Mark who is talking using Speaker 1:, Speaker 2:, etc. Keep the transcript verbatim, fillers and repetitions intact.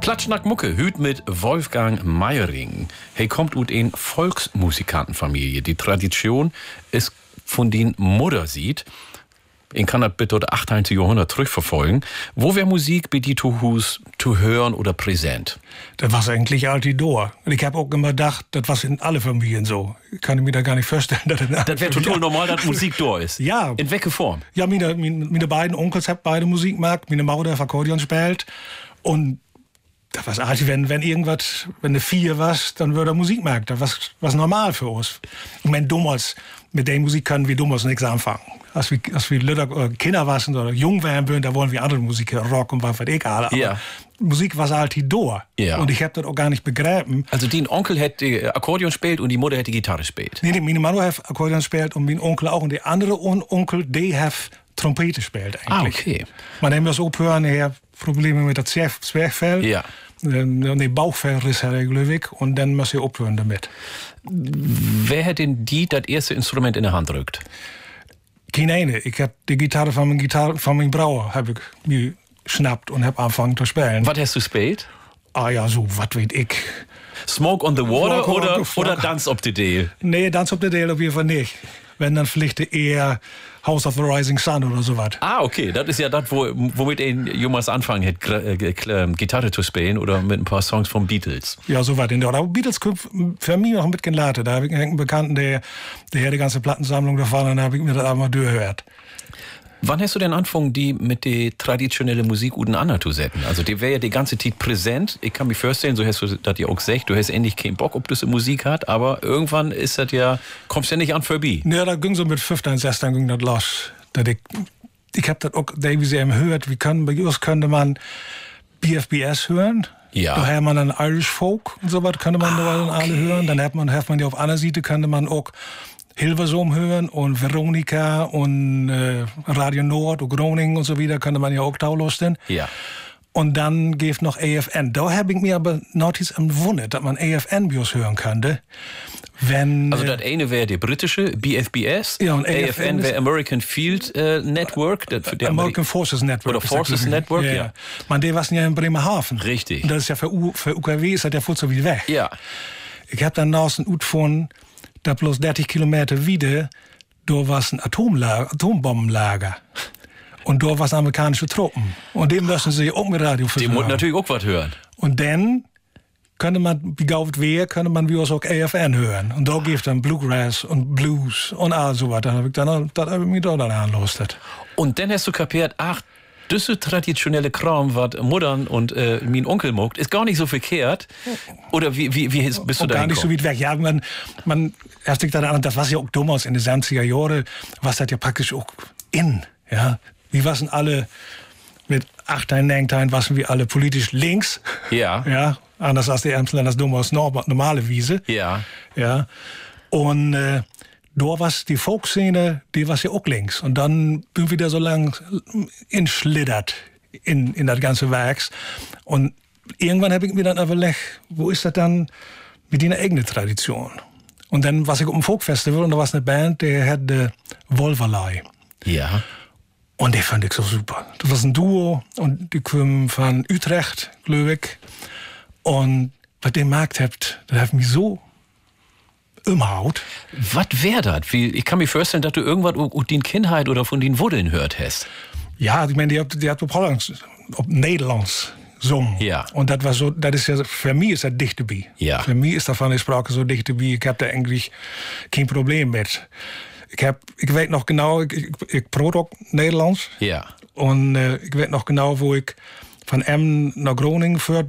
Speaker 1: Klatschnack Mucke, hüt mit Wolfgang Meiring. Hey, kommt ut in Volksmusikantenfamilie. Die Tradition ist von den Mutter sieht. Ich kann das bitte das achtzehnten Jahrhundert zurückverfolgen. Wo wäre Musik bei die Tuhus zu hören oder präsent?
Speaker 2: Das war eigentlich Altidor. Und ich habe auch immer gedacht, das war in alle Familien so. Ich kann mir da gar nicht vorstellen, dass das...
Speaker 1: Das wäre total normal, dass Musik da ist.
Speaker 2: Ja.
Speaker 1: In welcher Form?
Speaker 2: Ja, meine, meine, meine beiden Onkels haben beide Musik gemacht. Meine Mutter hat Akkordeon spielt. Und das war artig, wenn, wenn irgendwas, wenn eine Vier was, dann würde er Musik machen. Das war was normal für uns. Und wenn damals, mit der Musik können wir damals nichts anfangen. Als wir, als wir Lüder, Kinder waren oder jung waren, da wollen wir andere Musik, Rock und was weiß ich alle.
Speaker 1: Ja.
Speaker 2: Musik war halt door.
Speaker 1: Ja.
Speaker 2: Und ich habe das auch gar nicht begriffen.
Speaker 1: Also die Onkel hätte Akkordeon spielt und die Mutter hätte Gitarre spielt.
Speaker 2: Nee, nee, meine Mutter hat Akkordeon spielt und mein Onkel auch. Und der andere Onkel, der hat Trompete spielt eigentlich.
Speaker 1: Ah, okay.
Speaker 2: Man nimmt das aufhören, er hat Probleme mit dem Zwerchfell.
Speaker 1: Ja.
Speaker 2: Und die Bauchfellriss hat er, glaube ich. Und dann muss er aufhören damit.
Speaker 1: Wer hat denn die das erste Instrument in der Hand drückt?
Speaker 2: Keine eine. Ich habe die Gitarre von meinem Gitarre von meinem Brauer habe ich mir geschnappt und habe angefangen zu spielen.
Speaker 1: Was hast du gespielt?
Speaker 2: Ah ja, so, was weiß ich.
Speaker 1: Smoke on the Water
Speaker 2: Smoke
Speaker 1: oder,
Speaker 2: on the
Speaker 1: oder Dance op the Dale?
Speaker 2: Nee, Dance op the Dale auf jeden Fall nicht. Wenn, dann vielleicht eher House of the Rising Sun oder sowas.
Speaker 1: Ah, okay. Das ist ja das, wo, womit ein jemals anfangen hat, Gitarre zu spielen oder mit ein paar Songs von Beatles.
Speaker 2: Ja, sowas. Aber Beatles kommt für mich noch ein bisschen later. Da habe ich einen Bekannten, der, der hat die ganze Plattensammlung davon und da habe ich mir das einmal durchgehört.
Speaker 1: Wann hast du denn angefangen, die mit der traditionellen Musik untereinander zu setzen? Also, die wäre ja die ganze Zeit präsent. Ich kann mir vorstellen, so hast du das ja auch gesagt, du hast endlich keinen Bock, ob das Musik hat, aber irgendwann ist das ja, kommst ja nicht an vorbei.
Speaker 2: Ja, da ging so mit fünfzehn, sechzehn ging das los. Das ich ich habe das auch, wie sie eben hört, wie kann, bei uns könnte man B F B S hören.
Speaker 1: Ja.
Speaker 2: Da hat man dann Irish Folk und so was, könnte man
Speaker 1: ah,
Speaker 2: da dann
Speaker 1: okay.
Speaker 2: alle hören. Dann hat man, hat man ja auf einer Seite, könnte man auch Hilversum hören und Veronika und äh, Radio Nord und Groningen und so weiter, könnte man ja auch downloaden.
Speaker 1: Ja.
Speaker 2: Und dann gibt noch A F N. Da habe ich mir aber notiz empfunden, dass man A F N-Bios hören könnte. Wenn,
Speaker 1: also
Speaker 2: äh,
Speaker 1: das eine wäre der britische B F B S,
Speaker 2: ja, und
Speaker 1: A F N wäre American Field äh, Network. Das für der
Speaker 2: American
Speaker 1: Ameri-
Speaker 2: Forces Network.
Speaker 1: Oder Forces Network, ja.
Speaker 2: ja. Man, der war ja in Bremerhaven.
Speaker 1: Richtig.
Speaker 2: Und das ist ja für, U, für U K W ist das ja voll so wie weg.
Speaker 1: Ja.
Speaker 2: Ich habe dann draußen Ut von, da bloß dreißig Kilometer wieder, da war ein Atomlager, Atombombenlager. Und da waren amerikanische Truppen. Und dem müssen sie auch mit Radio versorgen.
Speaker 1: Die muss natürlich auch was hören.
Speaker 2: Und dann könnte man, wie gauft wer, könnte man wie uns auch A F N hören. Und da gibt dann Bluegrass und Blues und all so was. Da habe ich dann, das habe ich mich da dann anlustet.
Speaker 1: Und dann hast du kapiert, ach, das traditionelle Kram, was Muttern und äh, mein Onkel mogt, ist gar nicht so verkehrt. Oder wie, wie, wie bist du
Speaker 2: und
Speaker 1: da
Speaker 2: gar nicht so weit weg. Ja, man, man erst sich dann an, das war ja auch damals in den siebziger Jahren, was das ja praktisch auch in, ja. Wie waren alle mit achtzehn, neunzehn, waren wir alle politisch links.
Speaker 1: Ja.
Speaker 2: Ja, anders als die Ämter, das damals normale Wiese.
Speaker 1: Ja.
Speaker 2: Ja. Und äh, da war die Folkszene, die war ja auch links. Und dann bin ich wieder so lang inschlittert in, in das ganze Werks. Und irgendwann habe ich mir dann überlegt, wo ist das dann mit einer eigenen Tradition? Und dann war ich auf dem Folkfestival und da war eine Band, die hatte Wolverlei.
Speaker 1: Ja.
Speaker 2: Und die fand ich so super. Das war ein Duo und die kamen von Utrecht, glaube ich. Und was ihr gemacht habt, das hat mich so umhaut.
Speaker 1: Was wäre das? Ich kann mir vorstellen, dass du irgendwas aus den Kindheit oder von den Wurdeln hört hast.
Speaker 2: Ja, ich meine, die hat, die hat op Hollands, op Nederlands gesungen.
Speaker 1: Ja.
Speaker 2: Und das war so, das ist ja, für mich ist das dicht dabei.
Speaker 1: Ja.
Speaker 2: Für mich ist davon die Sprache so dicht dabei. Ich habe da eigentlich kein Problem mit. Ik, heb, ik weet nog genau, ik, ik, ik praat ook Nederlands.
Speaker 1: Ja.
Speaker 2: Und äh, ik weet nog genau, wo ich von Emmen nach Groningen fuhr